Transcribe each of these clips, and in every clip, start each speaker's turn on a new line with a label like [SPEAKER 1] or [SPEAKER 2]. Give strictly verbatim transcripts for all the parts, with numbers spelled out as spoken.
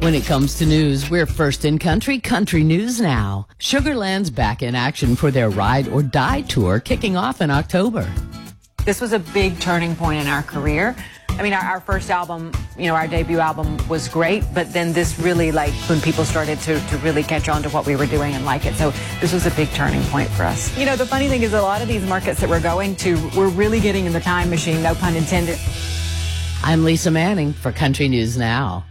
[SPEAKER 1] When it comes to news, we're first in country, Country News Now. Sugar Land's back in action for their Ride or Die tour kicking off in October.
[SPEAKER 2] This was a big turning point in our career. I mean, our, our first album, you know, our debut album was great, but then this really, like, when people started to, to really catch on to what we were doing and like it. So this was a big turning point for us. You know, the funny thing is a lot of these markets that we're going to, we're really getting in the time machine, no pun intended.
[SPEAKER 1] I'm Lisa Manning for Country News Now.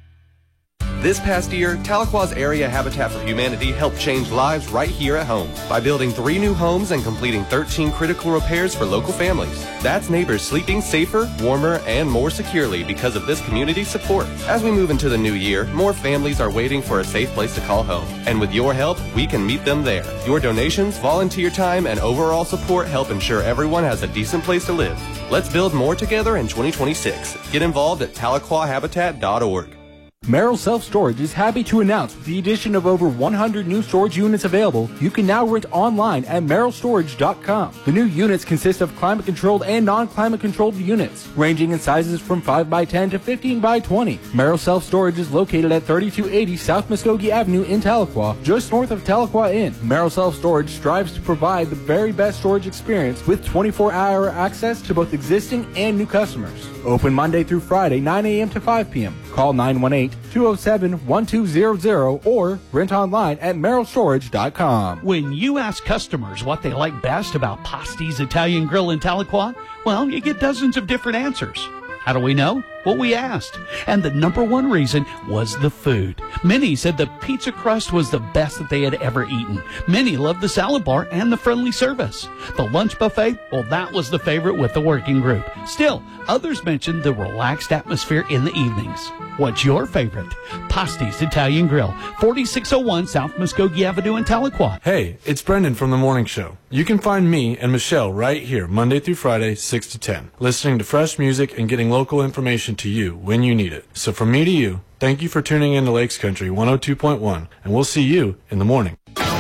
[SPEAKER 3] This past year, Tahlequah's Area Habitat for Humanity helped change lives right here at home by building three new homes and completing thirteen critical repairs for local families. That's neighbors sleeping safer, warmer, and more securely because of this community support. As we move into the new year, more families are waiting for a safe place to call home. And with your help, we can meet them there. Your donations, volunteer time, and overall support help ensure everyone has a decent place to live. Let's build more together in twenty twenty-six. Get involved at Tahlequah Habitat dot org.
[SPEAKER 4] Merrill Self Storage is happy to announce with the addition of over one hundred new storage units available, you can now rent online at merrill storage dot com. The new units consist of climate-controlled and non-climate controlled units, ranging in sizes from five by ten to fifteen by twenty. Merrill Self Storage is located at thirty-two eighty South Muskogee Avenue in Tahlequah, just north of Tahlequah Inn. Merrill Self Storage strives to provide the very best storage experience with twenty-four hour access to both existing and new customers. Open Monday through Friday, nine a.m. to five p.m. Call nine one eight, two oh seven, one two zero zero or rent online at merrill storage dot com.
[SPEAKER 5] When you ask customers what they like best about Pasti's Italian Grill in Tahlequah, well, you get dozens of different answers. How do we know? Well, we asked. And the number one reason was the food. Many said the pizza crust was the best that they had ever eaten. Many loved the salad bar and the friendly service. The lunch buffet, well, that was the favorite with the working group. Still, others mentioned the relaxed atmosphere in the evenings. What's your favorite? Pasti's Italian Grill, forty-six oh one South Muskogee Avenue in Tahlequah.
[SPEAKER 6] Hey, it's Brendan from The Morning Show. You can find me and Michelle right here, Monday through Friday, six to ten, listening to fresh music and getting local information to you when you need it. So from me to you, thank you for tuning in to Lakes Country one oh two point one, and we'll see you in the morning.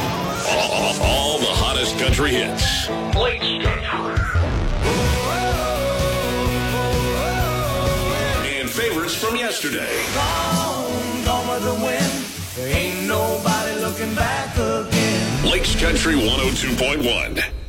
[SPEAKER 7] All, all the hottest country hits. Lakes Country. And favorites from yesterday.
[SPEAKER 8] Gone, gone with the wind. There ain't nobody looking back again.
[SPEAKER 7] Lakes Country one oh two point one.